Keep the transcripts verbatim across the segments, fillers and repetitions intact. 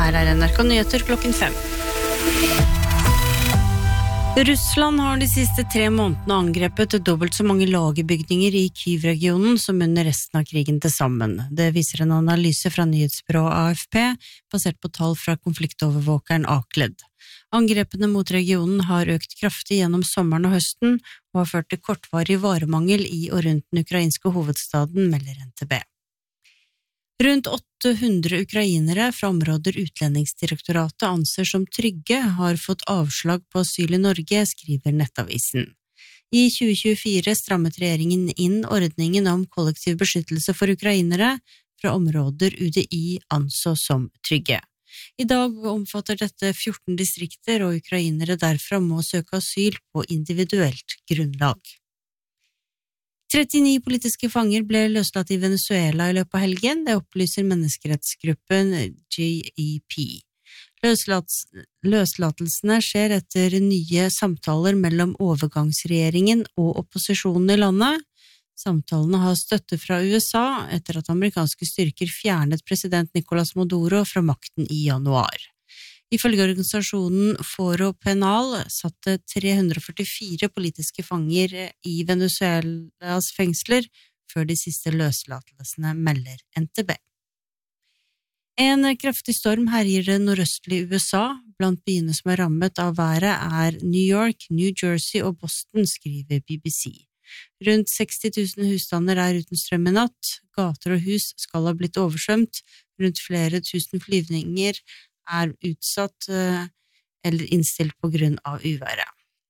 Her er N R K Nyheter klokken fem. Russland har de siste tre månedene angrepet dobbelt så mange lagerbygninger i Kyiv-regionen som under resten av krigen til sammen. Det viser en analyse fra nyhetsbyrået A F P, basert på tall fra konfliktovervåkeren Akled. Angrepene mot regionen har økt kraftig gjennom sommeren og høsten, og har ført til kortvarig varemangel i og rundt den ukrainske hovedstaden, melder N T B. Rundt åtte hundre ukrainere fra områder Utlendingsdirektoratet anser som trygge har fått avslag på asyl i Norge, skriver Nettavisen. I tjue tjuefire strammet regjeringen inn ordningen om kollektiv beskyttelse for ukrainere fra områder U D I anså som trygge. I dag omfatter dette fjorten distrikter, og ukrainere derfra må søke asyl på individuelt grunnlag. trettini politiske fanger ble løslatt i Venezuela i løpet av helgen, det opplyser menneskerettsgruppen G E P. Løslats- løslatelsene skjer etter nye samtaler mellom overgangsregjeringen og opposisjonen i landet. Samtalene har støtte fra U S A etter at amerikanske styrker fjernet president Nicolás Maduro fra makten i januar. Ifølge organisasjonen Foro Penal satte tre hundre førtifire politiske fanger i Venezuelas fengsler før de siste løslatelsene, melder N T B. En kraftig storm herjer det nordøstlige U S A. Blant byene som er rammet av været er New York, New Jersey og Boston, skriver B B C. Rundt seksti tusen husstander er uten strøm i natt. Gater og hus skal ha blitt oversvømt. Rundt flere tusen flyvninger er utsatt eller innstilt på grunn av uværet.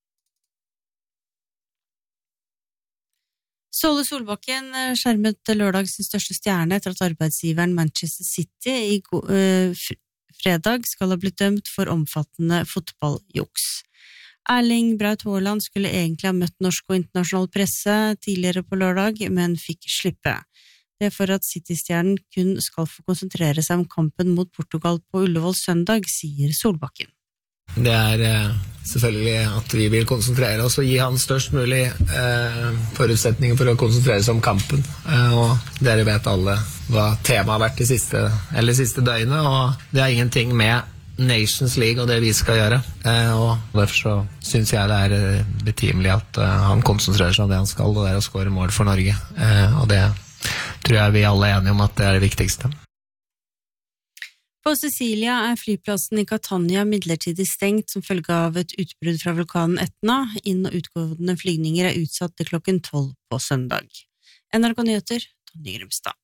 Ståle Solbakken skjermet lørdag sin største stjerne etter at arbeidsgiveren Manchester City i fredag skal ha blitt dømt for omfattende fotballjuks. Erling Braut Haaland skulle egentlig ha møtt norsk og internasjonal presse tidligere på lørdag, men fikk slippe. Det er for at City-stjernen kun skal få konsentrere seg om kampen mot Portugal på Ullevål søndag, sier Solbakken. Det er eh, selvfølgelig at vi vil konsentrere oss og gi han størst mulig eh, forutsetninger for å konsentrere seg om kampen. Eh, og dere vet alle hva temaet har vært de siste, eller siste døgnet, og det har ingenting med Nations League og det vi skal gjøre. Eh, og derfor så synes jeg det er betimelig at eh, han konsentrerer seg om det han skal, og det er å skåre mål for Norge. Eh, og det tror jeg vi alle er enige om at det er det viktigste. På Sicilia er flyplassen i Catania midlertidig stengt som følge av et utbrudd fra vulkanen Etna. Inn- og utgående flygninger er utsatt til klokken tolv på søndag. N R K Nyheter, Tonje Grimstad.